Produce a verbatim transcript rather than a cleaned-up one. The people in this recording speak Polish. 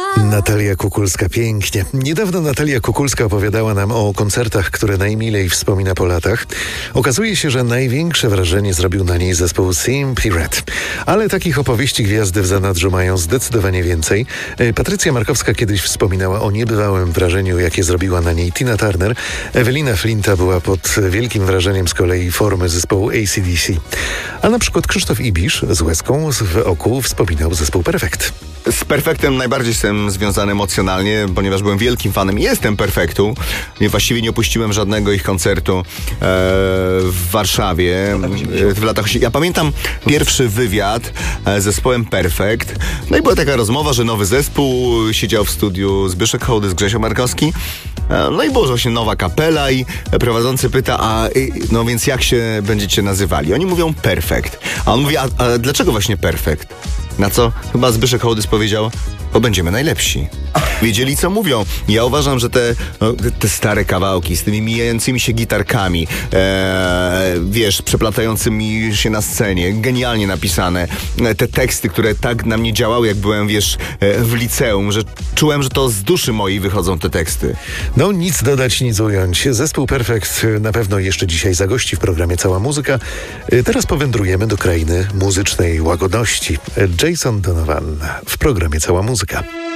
Natalia Kukulska, pięknie. Niedawno Natalia Kukulska opowiadała nam o koncertach, które najmilej wspomina po latach. Okazuje się, że największe wrażenie zrobił na niej zespół Simply Red. Ale takich opowieści gwiazdy w zanadrzu mają zdecydowanie więcej. Patrycja Markowska kiedyś wspominała o niebywałym wrażeniu, jakie zrobiła na niej Tina Turner. Ewelina Flinta była pod wielkim wrażeniem z kolei formy zespołu A C D C. A na przykład Krzysztof Ibisz z łezką w oku wspominał zespół Perfekt. Z Perfektem najbardziej jestem związany emocjonalnie, ponieważ byłem wielkim fanem i jestem Perfektu. I właściwie nie opuściłem żadnego ich koncertu e, w Warszawie e, w latach. Ja pamiętam pierwszy wywiad e, z zespołem Perfekt. No i była taka rozmowa, że nowy zespół, siedział w studiu Zbyszek Hołdys, Grzesio Markowski. E, no i było właśnie nowa kapela i prowadzący pyta, a no więc jak się będziecie nazywali? Oni mówią Perfekt. A on mówi, a, a dlaczego właśnie Perfekt? Na co chyba Zbyszek Hołdys powiedział, bo będziemy najlepsi. Wiedzieli, co mówią. Ja uważam, że te, no, te stare kawałki z tymi mijającymi się gitarkami, e, wiesz, przeplatającymi się na scenie, genialnie napisane, e, te teksty, które tak na mnie działały, jak byłem, wiesz, e, w liceum, że czułem, że to z duszy mojej wychodzą te teksty. No nic dodać, nic ująć. Zespół Perfekt na pewno jeszcze dzisiaj zagości w programie Cała Muzyka. Teraz powędrujemy do krainy muzycznej łagodności. Jason Donovan w programie Cała Muzyka.